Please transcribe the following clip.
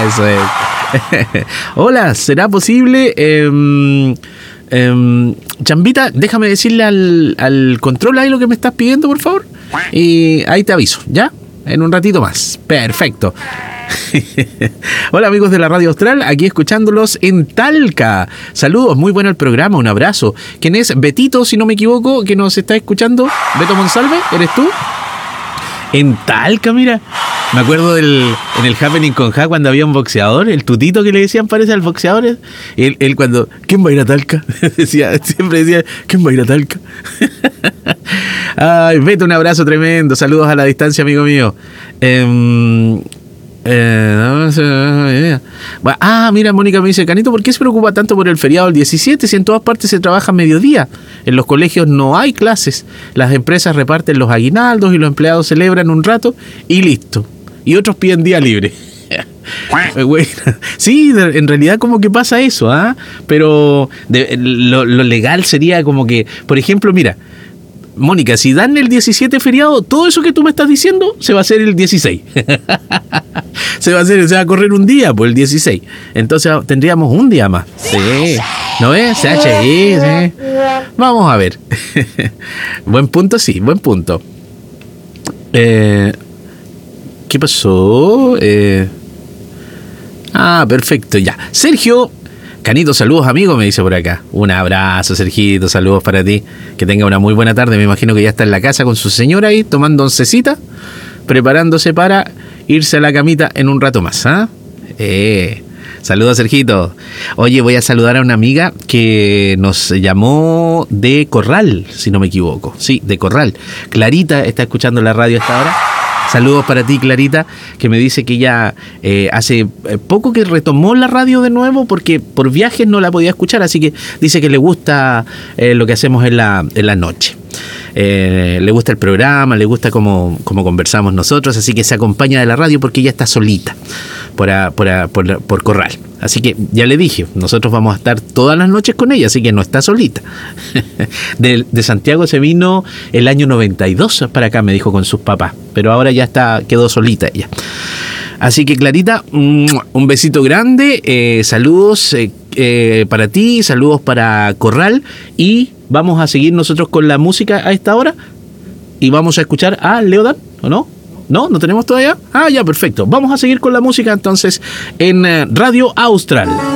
Eso es. Hola, ¿será posible? Chambita, déjame decirle al control ahí lo que me estás pidiendo, por favor. Y ahí te aviso, ¿ya? En un ratito más. Perfecto. Hola amigos de la Radio Austral, aquí escuchándolos en Talca. Saludos, muy bueno el programa, un abrazo. ¿Quién es? Betito, si no me equivoco, que nos está escuchando. Beto Monsalve, ¿eres tú? En Talca, mira. Me acuerdo en el Happening con Ja cuando había un boxeador, el Tutito que le decían parece al boxeador. Él cuando, ¿quién va a ir a Talca? Siempre decía, ¿quién va a ir a Talca? Ay, Beto, un abrazo tremendo. Saludos a la distancia, amigo mío. Mira, Mónica me dice, Canito, ¿por qué se preocupa tanto por el feriado del 17 si en todas partes se trabaja a mediodía? En los colegios no hay clases, las empresas reparten los aguinaldos y los empleados celebran un rato y listo, y otros piden día libre. Bueno, sí, en realidad como que pasa eso, pero lo legal sería como que, por ejemplo, mira, Mónica, si dan el 17 feriado, todo eso que tú me estás diciendo se va a hacer el 16. se va a correr un día por el 16. Entonces tendríamos un día más. Sí. ¿No es? CHI, sí. Vamos a ver. Buen punto, sí, buen punto. ¿Qué pasó? Perfecto, ya. Sergio... Canito, saludos amigo, me dice por acá. Un abrazo, Sergito, saludos para ti. Que tenga una muy buena tarde. Me imagino que ya está en la casa con su señora ahí, tomando oncecita, preparándose para irse a la camita en un rato más. Saludos, Sergito. Oye, voy a saludar a una amiga que nos llamó de Corral, si no me equivoco. Sí, de Corral. Clarita está escuchando la radio a esta hora. Saludos para ti, Clarita, que me dice que ella hace poco que retomó la radio de nuevo porque por viajes no la podía escuchar, así que dice que le gusta lo que hacemos en la noche. Le gusta el programa, le gusta cómo conversamos nosotros, así que se acompaña de la radio porque ella está solita por Corral. Así que ya le dije, nosotros vamos a estar todas las noches con ella, así que no está solita. De Santiago se vino el año 92 para acá, me dijo, con sus papás, pero ahora ya quedó solita ella. Así que Clarita, un besito grande, saludos para ti, saludos para Corral, y vamos a seguir nosotros con la música a esta hora y vamos a escuchar a Leodan, ¿o no? ¿No? ¿No tenemos todavía? Ya, perfecto. Vamos a seguir con la música entonces en Radio Austral.